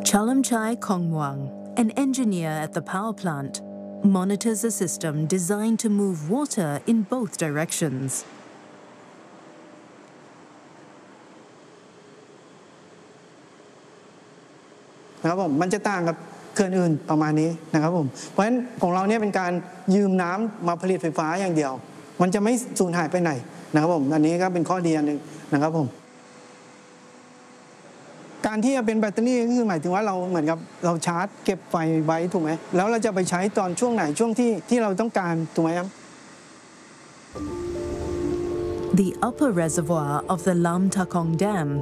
Chalamchai Kongwang, an engineer at the power plant, monitors a system designed to move water in both directions. นะครับผมมันจะต่างกับเขื่อนอื่นประมาณนี้นะครับผมเพราะฉะนั้นของเราเนี่ยเป็นการยืมน้ำมาผลิตไฟฟ้าอย่างเดียวมันจะไม่สูญหายไปไหนนะครับผมอันนี้ก็เป็นข้อดีอันหนึ่งนะครับผมการที่จะเป็นแบตเตอรี่ก็คือหมายถึงว่าเราเหมือนกับเราชาร์จเก็บไฟไว้ถูกไหมแล้วเราจะไปใช้ตอนช่วงไหนช่วงที่เราต้องการถูกไหมครับ The upper reservoir of the Lam Takong Dam